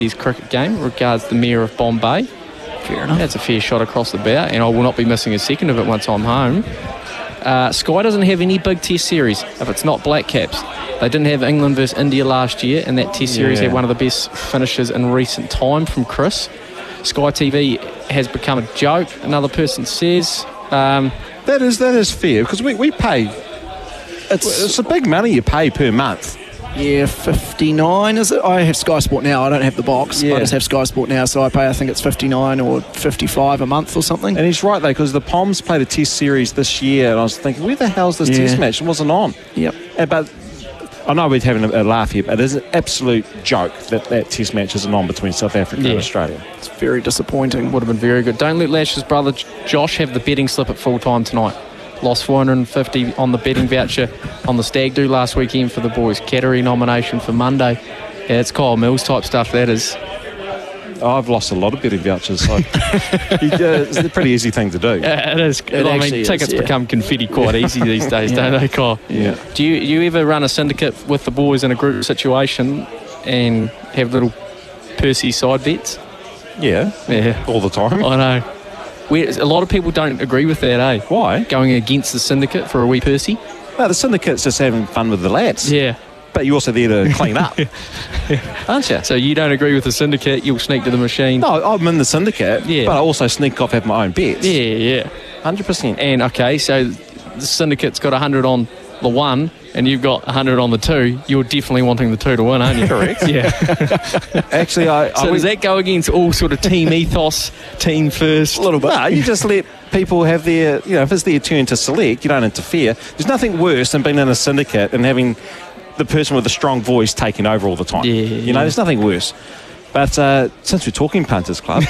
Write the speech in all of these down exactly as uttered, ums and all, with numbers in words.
his cricket game regards the Mayor of Bombay. Fair enough. That's a fair shot across the bow, and I will not be missing a second of it once I'm home. Uh, Sky doesn't have any big test series if it's not Black Caps. They didn't have England versus India last year, and that test series Yeah. had one of the best finishes in recent time from Chris. Sky T V has become a joke, another person says. Um, That is that is fair, because we, we pay, it's, it's a big money you pay per month. Yeah, fifty-nine is it? I have Sky Sport now. I don't have the box. Yeah. I just have Sky Sport now, so I pay, I think it's fifty-nine or fifty-five a month or something. And he's right, though, because the Poms played a test series this year, and I was thinking, where the hell's this Yeah. test match? It wasn't on. Yep. Uh, But I know we're having a, a laugh here, but it is an absolute joke that that test match isn't on between South Africa Yeah. and Australia. It's very disappointing. would have been very good. Don't let Lash's brother J- Josh have the betting slip at full time tonight. Lost four hundred fifty on the betting voucher on the Stag Do last weekend for the boys. Cattery nomination for Monday. Yeah, it's Kyle Mills type stuff, that is. I've lost a lot of betting vouchers, so it's a pretty easy thing to do. Yeah, it is. It I actually mean, is, tickets yeah. become confetti quite easy these days, Yeah. don't they, Kyle? Yeah. Do you, you ever run a syndicate with the boys in a group situation and have little Percy side bets? Yeah, Yeah, all the time. I know. Where, a lot of people don't agree with that, eh? Why? Going against the syndicate for a wee Percy? No, the syndicate's just having fun with the lads. Yeah. But you're also there to clean up, aren't you? So you don't agree with the syndicate, you'll sneak to the machine. No, I'm in the syndicate, Yeah. but I also sneak off, have my own bets. Yeah, yeah. one hundred percent. And, okay, so the syndicate's got one hundred on the one and you've got one hundred on the two. You're definitely wanting the two to win, aren't you? Correct. Yeah. Actually, I... So I does that go against all sort of team ethos, team first? a little bit. No, you just let people have their, you know, if it's their turn to select, you don't interfere. There's nothing worse than being in a syndicate and having the person with a strong voice taking over all the time. Yeah, you know, yeah. there's nothing worse. But uh, since we're talking Punters Club,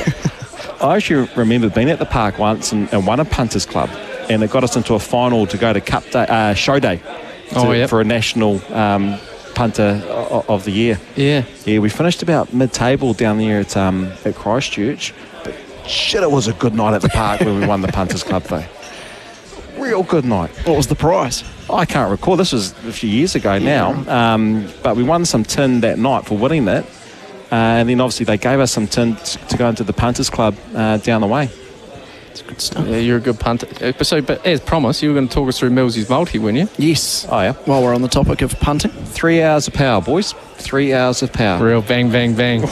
I actually remember being at the park once and, and won a Punters Club, and it got us into a final to go to Cup Day, uh, Show Day to, Oh, yep. for a national um, punter o- of the year. Yeah. Yeah, we finished about mid-table down there at um, at Christchurch. But shit, it was a good night at the park when we won the Punters Club, though. Real good night. What was the prize? I can't recall. This was a few years ago now. Um, but we won some tin that night for winning that. Uh, and then obviously they gave us some tin t- to go into the Punters Club uh, down the way. It's good stuff. Yeah, you're a good punter. Uh, But so, but as promised, you were going to talk us through Millsy's multi, weren't you? Yes. Oh, yeah. While we're on the topic of punting. Three hours of power, boys. Three hours of power. Real bang, bang, bang.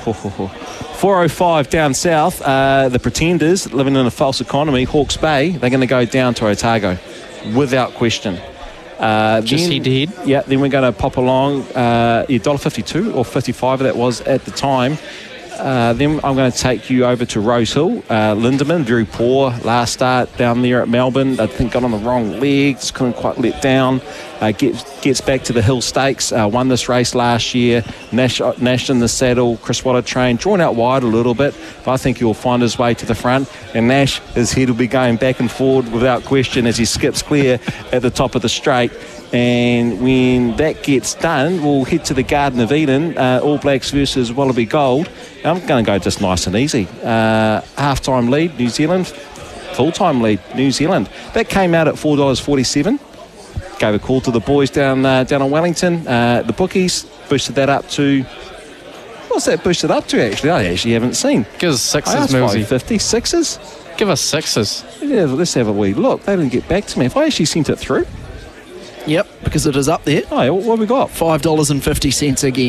four oh five down south, uh, the Pretenders, living in a false economy, Hawke's Bay, they're going to go down to Otago, without question. Uh, Just then- head to head? Yeah, then we're going to pop along, uh, yeah, one dollar fifty-two or fifty-five that was at the time. Uh, then I'm going to take you over to Rose Hill. Uh, Lindemann, very poor last start down there at Melbourne. I think got on the wrong leg, just couldn't quite let down. Uh, gets, gets back to the Hill Stakes, uh, won this race last year. Nash, Nash in the saddle, Chris Waller trained, drawn out wide a little bit, but I think he'll find his way to the front. And Nash, his head will be going back and forward without question as he skips clear at the top of the straight. And when that gets done, we'll head to the Garden of Eden, uh, All Blacks versus Wallaby Gold. I'm going to go just nice and easy. Uh, half-time lead, New Zealand. Full-time lead, New Zealand. That came out at four dollars forty-seven. Gave a call to the boys down uh, down in Wellington. Uh, the bookies boosted that up to... What's that boosted up to, actually? I actually haven't seen. Give us I sixes, asked Millsy. five fifty. Sixes? Give us sixes. Yeah, let's have a wee look. They didn't get back to me. Have I actually sent it through? Yep, because it is up there. Oh, yeah, what, what have we got? five dollars fifty again.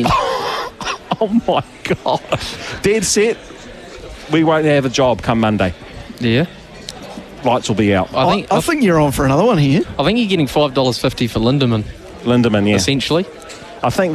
Oh, my God. Dead set. We won't have a job come Monday. Yeah. Lights will be out. I think I, I think you're on for another one here. I think you're getting five dollars fifty for Lindemann, Lindemann, yeah. essentially. I think